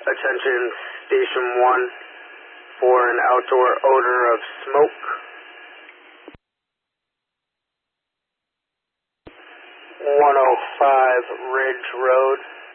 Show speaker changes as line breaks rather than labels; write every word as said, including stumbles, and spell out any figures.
Attention Station one for an outdoor odor of smoke. one oh five Ridge Road.